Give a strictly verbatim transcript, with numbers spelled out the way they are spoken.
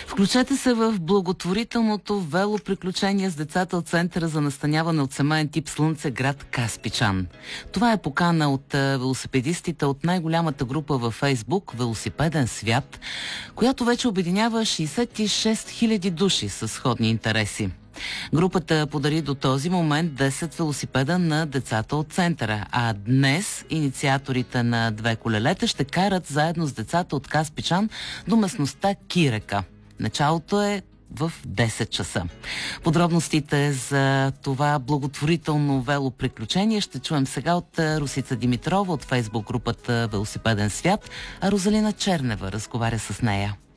Включете се в благотворителното велоприключение с децата от Центъра за настаняване от семейен тип Слънце, град Каспичан. Това е покана от велосипедистите от най-голямата група във Фейсбук "Велосипеден свят", която вече обединява шейсет и шест хиляди души с сходни интереси. Групата подари до този момент десет велосипеда на децата от Центъра, а днес инициаторите на две колелета ще карат заедно с децата от Каспичан до местността Кирека. Началото е в десет часа. Подробностите за това благотворително велоприключение ще чуем сега от Росица Димитрова от Фейсбук групата "Велосипеден свят", а Розалина Чернева разговаря с нея.